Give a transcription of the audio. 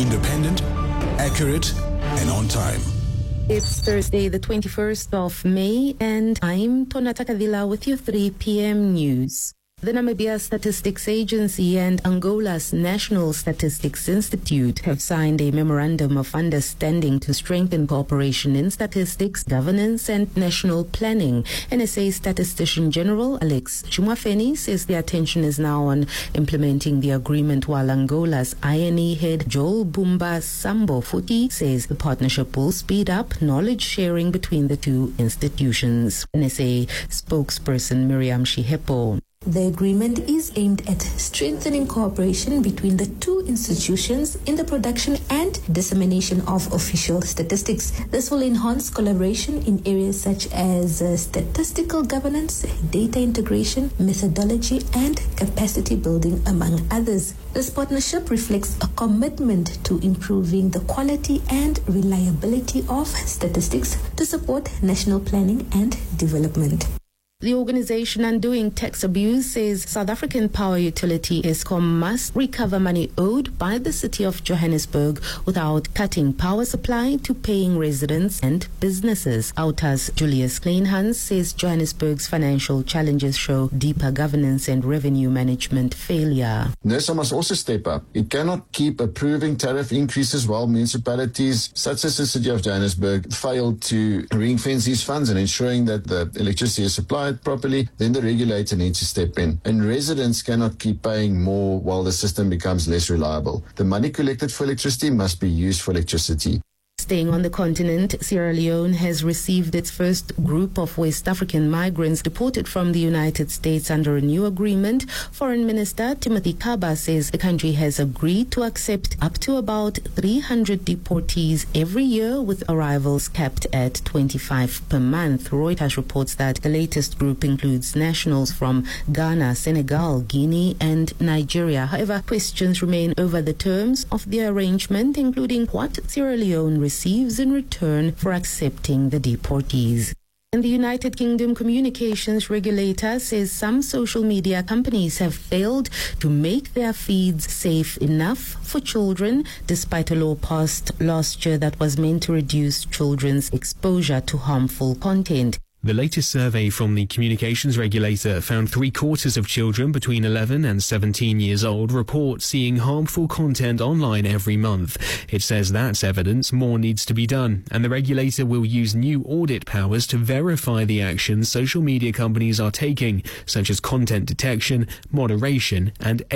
Independent, accurate, and on time. It's Thursday, the 21st of May, and I'm Tonata Kadila with your 3 p.m. news. The Namibia Statistics Agency and Angola's National Statistics Institute have signed a memorandum of understanding to strengthen cooperation in statistics, governance, and national planning. NSA Statistician General Alex Chumafeni says the attention is now on implementing the agreement, while Angola's INE head Joel Bumba Sambo Futi says the partnership will speed up knowledge sharing between the two institutions. NSA spokesperson Miriam Shihepo. The agreement is aimed at strengthening cooperation between the two institutions in the production and dissemination of official statistics. This will enhance collaboration in areas such as statistical governance, data integration, methodology, and capacity building, among others. This partnership reflects a commitment to improving the quality and reliability of statistics to support national planning and development. The organization Undoing Tax Abuse says South African power utility Eskom must recover money owed by the city of Johannesburg without cutting power supply to paying residents and businesses. OUTA's Julius Kleinhans says Johannesburg's financial challenges show deeper governance and revenue management failure. NERSA must also step up. It cannot keep approving tariff increases while municipalities such as the city of Johannesburg fail to ring-fence these funds and ensuring that the electricity is supplied properly. Then the regulator needs to step in. And residents cannot keep paying more while the system becomes less reliable. The money collected for electricity must be used for electricity. Staying on the continent, Sierra Leone has received its first group of West African migrants deported from the United States under a new agreement. Foreign Minister Timothy Kaba says the country has agreed to accept up to about 300 deportees every year, with arrivals capped at 25 per month. Reuters reports that the latest group includes nationals from Ghana, Senegal, Guinea, and Nigeria. However, questions remain over the terms of the arrangement, including what Sierra Leone receives in return for accepting the deportees. And the United Kingdom communications regulator says some social media companies have failed to make their feeds safe enough for children, despite a law passed last year that was meant to reduce children's exposure to harmful content. The latest survey from the communications regulator found 3/4 of children between 11 and 17 years old report seeing harmful content online every month. It says that's evidence more needs to be done, and the regulator will use new audit powers to verify the actions social media companies are taking, such as content detection, moderation, and